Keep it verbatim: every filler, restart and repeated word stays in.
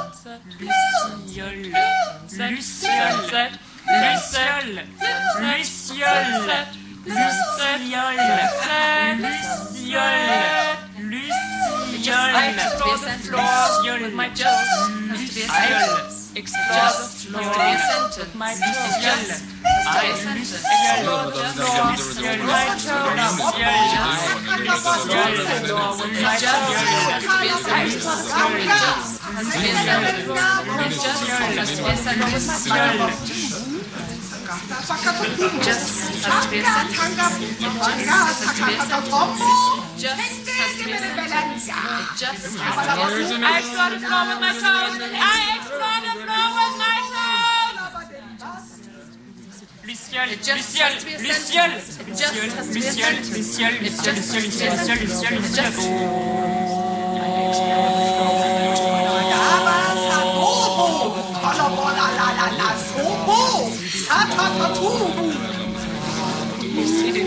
Luciole, Luciole, Luciole, Luciole, Luciole, Luciole, Luciole, with my toes. Luciole, explore the floor with my toes. I explore the floor with my toes. Luciole, Luciole, Luciole, Luciole, Luciole, Luciole, Luciole, Luciole, Luciole, Luciole, Luciole.